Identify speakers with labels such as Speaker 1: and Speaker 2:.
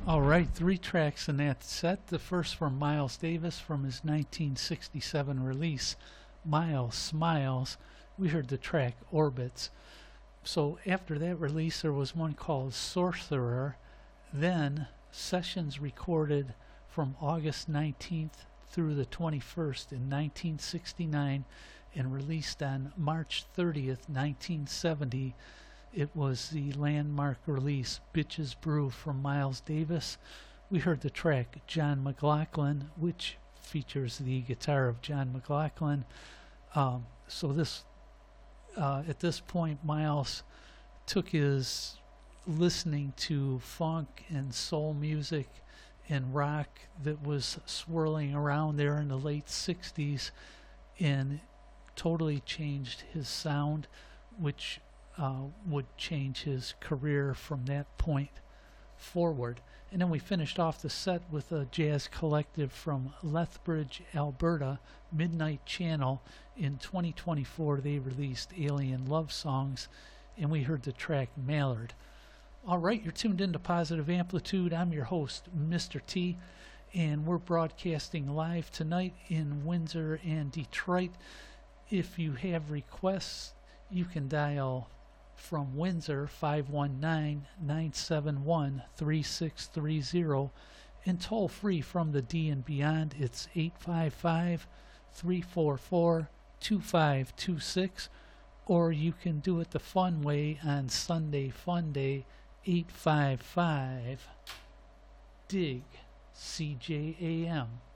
Speaker 1: All right, three tracks in that set. The first from Miles Davis from his 1967 release, Miles Smiles. We heard the track Orbits. So after that release, there was one called Sorcerer. Then sessions recorded from August 19th through the 21st in 1969 and released on March 30th, 1970. It was the landmark release Bitches Brew from Miles Davis. We heard the track John McLaughlin, which features the guitar of John McLaughlin. So this at this point, Miles took his listening to funk and soul music and rock that was swirling around there in the late 60s and totally changed his sound, which would change his career from that point forward. And then we finished off the set with a jazz collective from Lethbridge, Alberta, Midnight Channel. In 2024 they released Alien Love Songs, and we heard the track Mallard. Alright, you're tuned into Positive Amplitude. I'm your host, Mr. T, and we're broadcasting live tonight in Windsor and Detroit. If you have requests, you can dial from Windsor 519-971-3630, and toll free from the D and beyond it's 855-344-2526, or you can do it the fun way on Sunday Fun Day 855 dig CJAM.